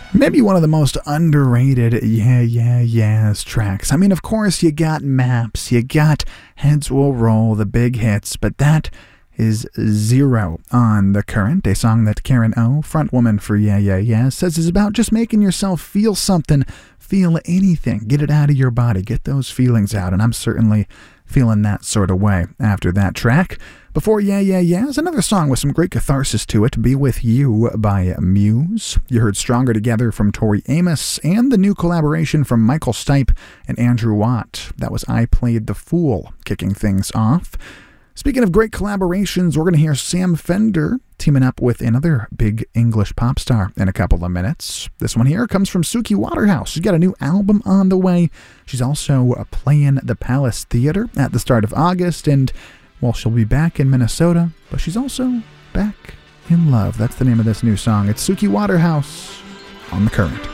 Maybe one of the most underrated Yeah Yeah Yeahs tracks. I mean, of course, you got Maps, you got Heads Will Roll, the big hits, but that is Zero on The Current, a song that Karen O, frontwoman for Yeah Yeah Yeah, says is about just making yourself feel something, feel anything, get it out of your body, get those feelings out, and I'm certainly feeling that sort of way after that track. Before Yeah Yeah Yeahs, another song with some great catharsis to it, Be With You by Muse. You heard Stronger Together from Tori Amos, and the new collaboration from Michael Stipe and Andrew Watt. That was I Played the Fool, kicking things off. Speaking of great collaborations, we're going to hear Sam Fender teaming up with another big English pop star in a couple of minutes. This one here comes from Suki Waterhouse. She's got a new album on the way. She's also playing the Palace Theater at the start of August, and well, she'll be back in Minnesota, but she's also back in love. That's the name of this new song. It's Suki Waterhouse on The Current.